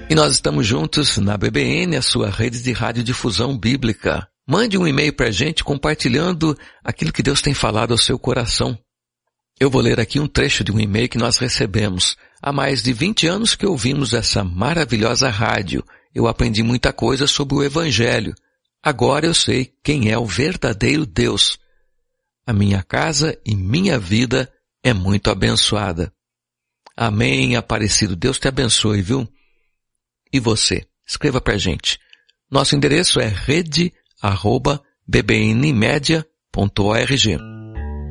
E nós estamos juntos na BBN, a sua rede de radiodifusão bíblica. Mande um e-mail para a gente compartilhando aquilo que Deus tem falado ao seu coração. Eu vou ler aqui um trecho de um e-mail que nós recebemos. Há mais de 20 anos que ouvimos essa maravilhosa rádio. Eu aprendi muita coisa sobre o Evangelho. Agora eu sei quem é o verdadeiro Deus. A minha casa e minha vida é muito abençoada. Amém, Aparecido. Deus te abençoe, viu? E você? Escreva pra gente. Nosso endereço é rede@bbnmedia.org.